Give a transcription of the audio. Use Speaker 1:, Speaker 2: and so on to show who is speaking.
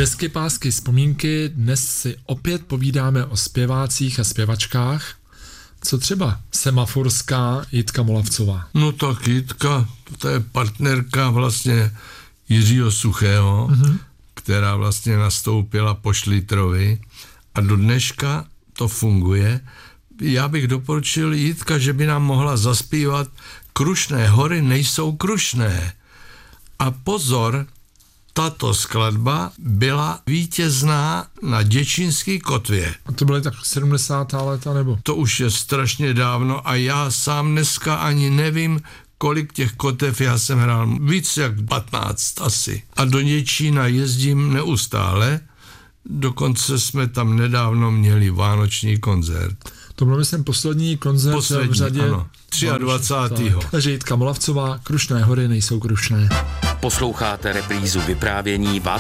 Speaker 1: Desky, pásky, vzpomínky, dnes si opět povídáme o zpěvácích a zpěvačkách. Co třeba semaforská Jitka Molavcová?
Speaker 2: No tak Jitka, to je partnerka vlastně Jiřího Suchého, která vlastně nastoupila po Šlitrovi a do dneška to funguje. Já bych doporučil Jitka, že by nám mohla zaspívat Krušné hory nejsou krušné. A pozor, tato skladba byla vítězná na Děčínský kotvě.
Speaker 1: A to byly tak 70. léta nebo?
Speaker 2: To už je strašně dávno a já sám dneska ani nevím, kolik těch kotev já jsem hrál. Víc jak 15 asi. A do Děčína jezdím neustále. Dokonce jsme tam nedávno měli vánoční koncert.
Speaker 1: To byl myslím poslední koncert v řadě.
Speaker 2: Ano, 23.
Speaker 1: Takže Jitka Molavcová, Krušné hory nejsou krušné.
Speaker 3: Posloucháte reprízu vyprávění Václava